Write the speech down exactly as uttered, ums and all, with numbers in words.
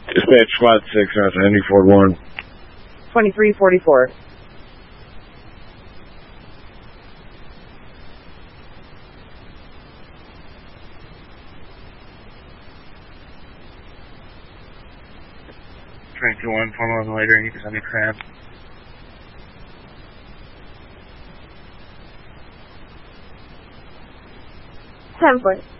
Dispatch Squad six, out to Henry Ford one. twenty-three forty-four. twenty-two one, formal and later, you can send me crab. ten foot.